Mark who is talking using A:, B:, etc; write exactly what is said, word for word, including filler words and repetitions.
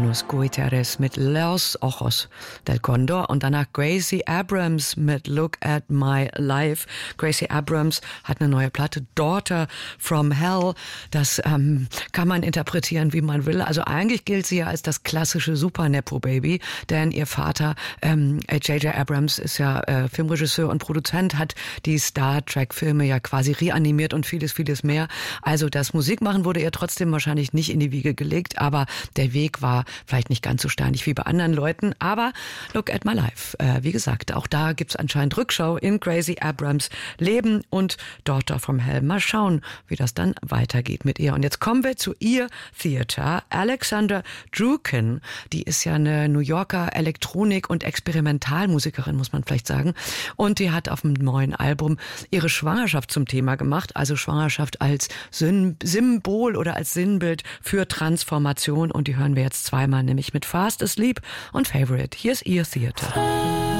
A: Carlos Gutierrez mit Los Ojos del Condor und danach Gracie Abrams mit Look at My Life. Gracie Abrams hat eine neue Platte, Daughter from Hell. Das ähm, kann man interpretieren, wie man will. Also eigentlich gilt sie ja als das klassische Super-Nepo-Baby, denn ihr Vater, ähm, J J Abrams, ist ja äh, Filmregisseur und Produzent, hat die Star Trek-Filme ja quasi reanimiert und vieles, vieles mehr. Also das Musikmachen wurde ihr trotzdem wahrscheinlich nicht in die Wiege gelegt, aber der Weg war vielleicht nicht ganz so steinig wie bei anderen Leuten. Aber Look at My Life, äh, wie gesagt, auch da gibt's anscheinend Rückschau in Gracie Abrams Leben und Daughter from Hell. Mal schauen, wie das dann weitergeht mit ihr. Und jetzt kommen wir zu ihr Theater. Alexandra Druken, die ist ja eine New Yorker Elektronik- und Experimentalmusikerin, muss man vielleicht sagen. Und die hat auf dem neuen Album ihre Schwangerschaft zum Thema gemacht. Also Schwangerschaft als Sym- Symbol oder als Sinnbild für Transformation. Und die hören wir jetzt zweimal, nämlich mit Fast Asleep und Favorite. Hier ist ihr Theater.